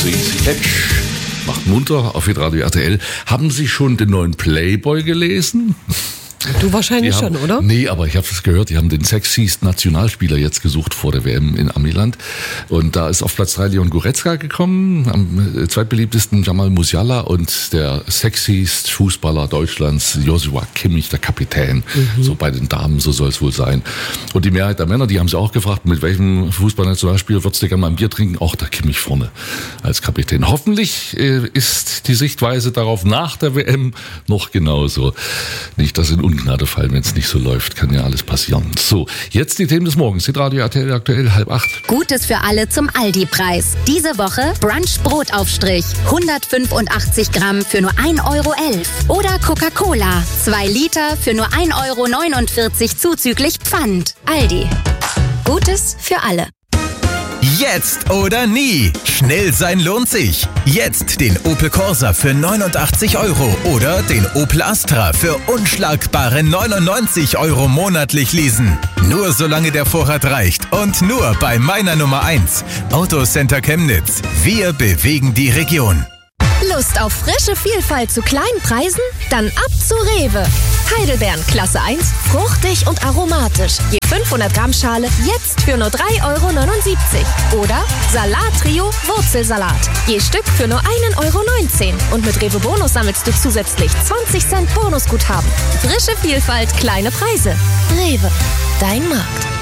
Crazy Catch. Macht munter auf Hitradio RTL. Haben Sie schon den neuen Playboy gelesen? Du wahrscheinlich schon, oder? Nee, aber ich habe es gehört, die haben den sexiest Nationalspieler jetzt gesucht vor der WM in Amiland. Und da ist auf Platz 3 Leon Goretzka gekommen, am zweitbeliebtesten Jamal Musiala und der sexiest Fußballer Deutschlands, Joshua Kimmich, der Kapitän. So bei den Damen, so soll es wohl sein. Und die Mehrheit der Männer, die haben sie auch gefragt, mit welchem Fußballnationalspieler würdest du gerne mal ein Bier trinken? Auch der Kimmich vorne als Kapitän. Hoffentlich ist die Sichtweise darauf nach der WM noch genauso. Nicht, dass in Ungnade fallen, wenn es nicht so läuft. Kann ja alles passieren. So, jetzt die Themen des Morgens. Hitradio RTL aktuell 7:30. Gutes für alle zum Aldi-Preis. Diese Woche Brunch-Brotaufstrich. 185 Gramm für nur 1,11 €. Oder Coca-Cola. 2 Liter für nur 1,49 € zuzüglich Pfand. Aldi. Gutes für alle. Jetzt oder nie. Schnell sein lohnt sich. Jetzt den Opel Corsa für 89 € oder den Opel Astra für unschlagbare 99 € monatlich leasen. Nur solange der Vorrat reicht und nur bei meiner Nummer 1. Autocenter Chemnitz. Wir bewegen die Region. Lust auf frische Vielfalt zu kleinen Preisen? Dann ab zu Rewe. Heidelbeeren Klasse 1, fruchtig und aromatisch. Je 500 Gramm Schale jetzt für nur 3,79 €. Oder Salat-Trio Wurzelsalat. Je Stück für nur 1,19 €. Und mit Rewe Bonus sammelst du zusätzlich 20 Cent Bonusguthaben. Frische Vielfalt, kleine Preise. Rewe, dein Markt.